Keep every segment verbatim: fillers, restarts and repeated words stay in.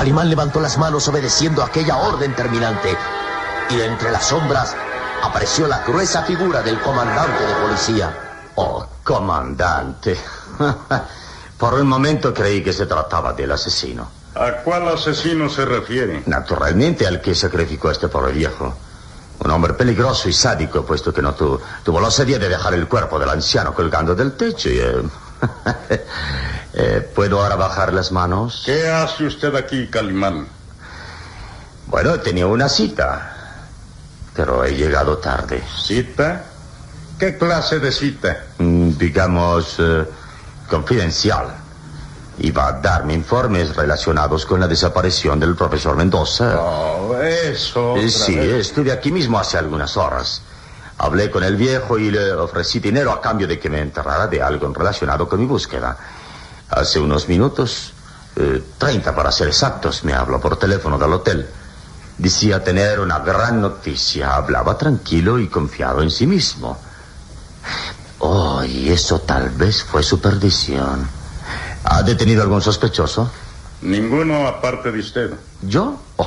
Calimán levantó las manos obedeciendo aquella orden terminante. Y de entre las sombras apareció la gruesa figura del comandante de policía. Oh, comandante. Por un momento creí que se trataba del asesino. ¿A cuál asesino se refiere? Naturalmente al que sacrificó a este pobre viejo. Un hombre peligroso y sádico, puesto que no tu, tuvo la osadía de dejar el cuerpo del anciano colgando del techo y... Eh, eh, ¿Puedo ahora bajar las manos? ¿Qué hace usted aquí, Calimán? Bueno, tenía una cita, pero he llegado tarde. ¿Cita? ¿Qué clase de cita? Mm, digamos, eh, confidencial. Iba a darme informes relacionados con la desaparición del profesor Mendoza. Oh, eso. Eh, sí, vez. Estuve aquí mismo hace algunas horas. Hablé con el viejo y le ofrecí dinero a cambio de que me enterrara de algo relacionado con mi búsqueda. Hace unos minutos, eh, treinta para ser exactos, me habló por teléfono del hotel. Decía tener una gran noticia. Hablaba tranquilo y confiado en sí mismo. Oh, y eso tal vez fue su perdición. ¿Ha detenido algún sospechoso? Ninguno aparte de usted. ¿Yo? Oh.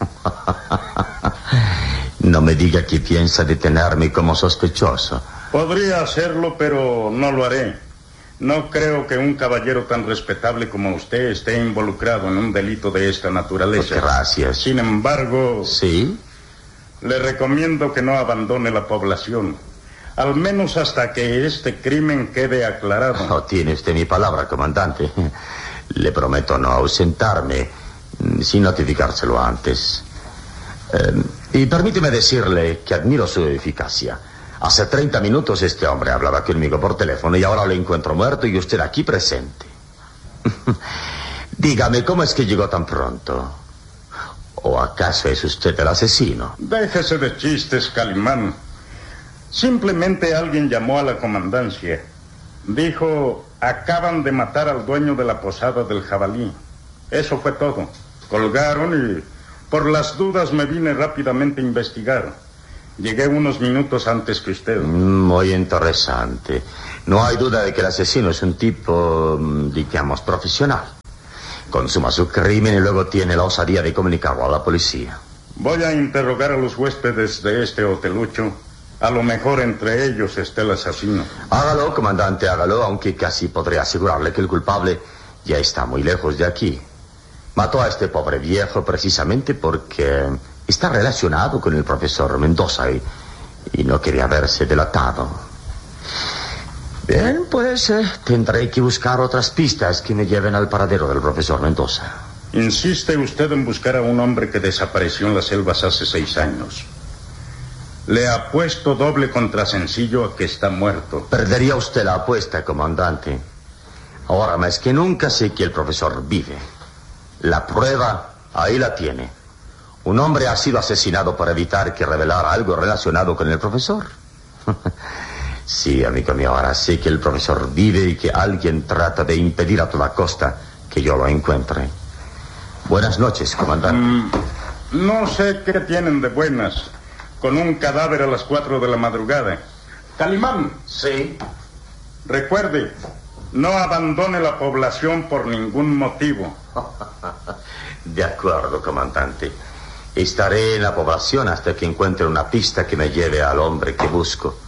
No me diga que piensa detenerme como sospechoso. Podría hacerlo, pero no lo haré. No creo que un caballero tan respetable como usted esté involucrado en un delito de esta naturaleza. Pues gracias. Sin embargo... ¿Sí? Le recomiendo que no abandone la población. Al menos hasta que este crimen quede aclarado. Oh, tiene usted mi palabra, comandante. Le prometo no ausentarme sin notificárselo antes. Eh, y permíteme decirle que admiro su eficacia. Hace treinta minutos este hombre hablaba conmigo por teléfono y ahora lo encuentro muerto y usted aquí presente. Dígame, ¿cómo es que llegó tan pronto? ¿O acaso es usted el asesino? Déjese de chistes, Calimán. Simplemente alguien llamó a la comandancia. Dijo, acaban de matar al dueño de la posada del Jabalí. Eso fue todo. Colgaron y por las dudas me vine rápidamente a investigar. Llegué unos minutos antes que usted. Muy interesante. No hay duda de que el asesino es un tipo, digamos, profesional. Consuma su crimen y luego tiene la osadía de comunicarlo a la policía. Voy a interrogar a los huéspedes de este hotelucho. A lo mejor entre ellos está el asesino. Hágalo, comandante, hágalo, aunque casi podré asegurarle que el culpable ya está muy lejos de aquí. Mató a este pobre viejo precisamente porque está relacionado con el profesor Mendoza y, y no quería verse delatado. Bien, pues eh, tendré que buscar otras pistas que me lleven al paradero del profesor Mendoza. Insiste usted en buscar a un hombre que desapareció en las selvas hace seis años. Le apuesto doble contra sencillo a que está muerto. Perdería usted la apuesta, comandante. Ahora más que nunca sé que el profesor vive. La prueba, ahí la tiene. Un hombre ha sido asesinado para evitar que revelara algo relacionado con el profesor. Sí, amigo mío, ahora sé que el profesor vive y que alguien trata de impedir a toda costa que yo lo encuentre. Buenas noches, comandante. Mm, no sé qué tienen de buenas con un cadáver a las cuatro de la madrugada. Calimán. Sí. Recuerde, no abandone la población por ningún motivo. De acuerdo, comandante. Estaré en la población hasta que encuentre una pista que me lleve al hombre que busco.